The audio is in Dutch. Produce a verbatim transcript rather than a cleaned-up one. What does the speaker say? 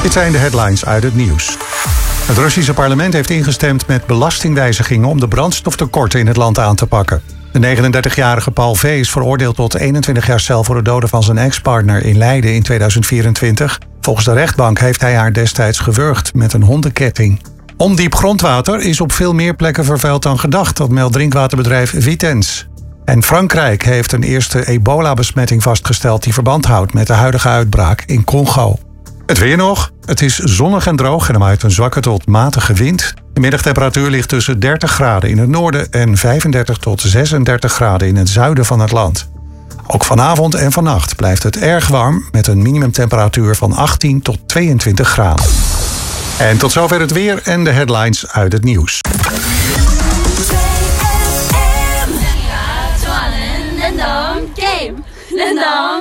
Dit zijn de headlines uit het nieuws. Het Russische parlement heeft ingestemd met belastingwijzigingen om de brandstoftekorten in het land aan te pakken. De negenendertigjarige Paul V. is veroordeeld tot eenentwintig jaar cel voor het doden van zijn ex-partner in Leiden in tweeduizend vierentwintig. Volgens de rechtbank heeft hij haar destijds gewurgd met een hondenketting. Ondiep grondwater is op veel meer plekken vervuild dan gedacht, dat meldt drinkwaterbedrijf Vitens. En Frankrijk heeft een eerste ebola-besmetting vastgesteld die verband houdt met de huidige uitbraak in Congo. Het weer nog. Het is zonnig en droog en er waait een zwakke tot matige wind. De middagtemperatuur ligt tussen dertig graden in het noorden en vijfendertig tot zesendertig graden in het zuiden van het land. Ook vanavond en vannacht blijft het erg warm met een minimumtemperatuur van achttien tot tweeëntwintig graden. En tot zover het weer en de headlines uit het nieuws. Game.